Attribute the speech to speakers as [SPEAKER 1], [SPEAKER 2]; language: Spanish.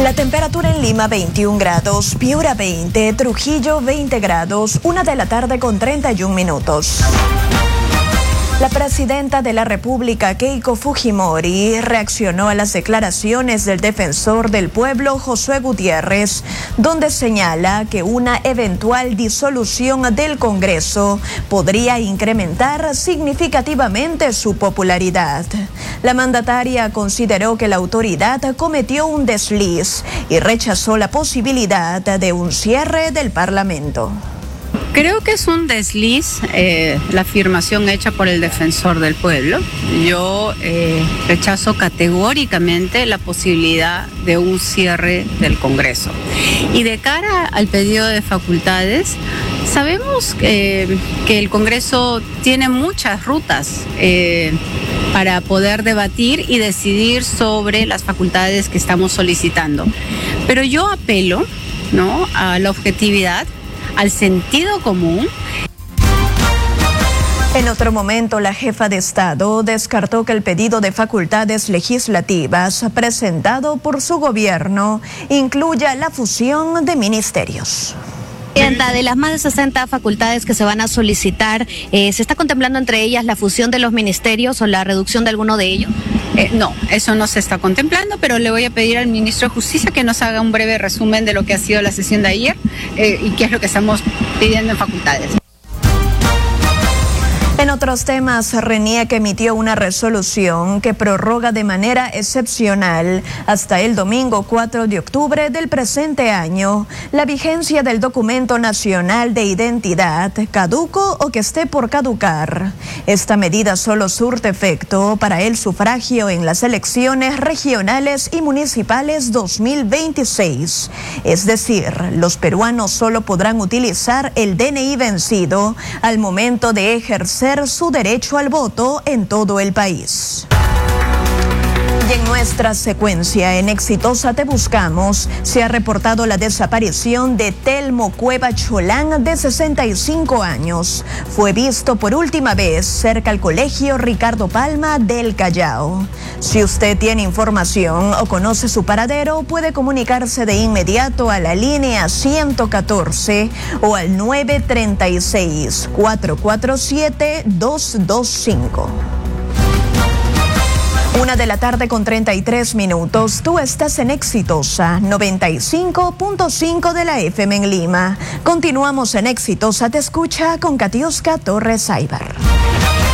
[SPEAKER 1] La temperatura en Lima 21 grados, Piura 20, Trujillo 20 grados, 1 de la tarde con 31 minutos. La presidenta de la República, Keiko Fujimori, reaccionó a las declaraciones del defensor del pueblo, Josué Gutiérrez, donde señala que una eventual disolución del Congreso podría incrementar significativamente su popularidad. La mandataria consideró que la autoridad cometió un desliz y rechazó la posibilidad de un cierre del Parlamento.
[SPEAKER 2] Creo que es un desliz la afirmación hecha por el defensor del pueblo. Yo rechazo categóricamente la posibilidad de un cierre del Congreso. Y de cara al pedido de facultades, sabemos que el Congreso tiene muchas rutas para poder debatir y decidir sobre las facultades que estamos solicitando. Pero yo apelo, ¿no?, a la objetividad, al sentido común.
[SPEAKER 1] En otro momento, la jefa de Estado descartó que el pedido de facultades legislativas presentado por su gobierno incluya la fusión de ministerios.
[SPEAKER 3] De las más de 60 facultades que se van a solicitar, ¿se está contemplando entre ellas la fusión de los ministerios o la reducción de alguno de ellos?
[SPEAKER 2] No, eso no se está contemplando, pero le voy a pedir al ministro de Justicia que nos haga un breve resumen de lo que ha sido la sesión de ayer y qué es lo que estamos pidiendo en facultades.
[SPEAKER 1] En otros temas, RENIEC emitió una resolución que prorroga de manera excepcional hasta el domingo 4 de octubre del presente año la vigencia del documento nacional de identidad caduco o que esté por caducar. Esta medida solo surte efecto para el sufragio en las elecciones regionales y municipales 2026. Es decir, los peruanos solo podrán utilizar el DNI vencido al momento de ejercer su derecho al voto en todo el país. Y en nuestra secuencia, en Exitosa Te Buscamos, se ha reportado la desaparición de Telmo Cueva Cholán, de 65 años. Fue visto por última vez cerca al Colegio Ricardo Palma del Callao. Si usted tiene información o conoce su paradero, puede comunicarse de inmediato a la línea 114 o al 936-447-225. 1 de la tarde con 33 minutos. Tú estás en Exitosa 95.5 de la FM en Lima. Continuamos en Exitosa Te Escucha con Katiuska Torres Aybar.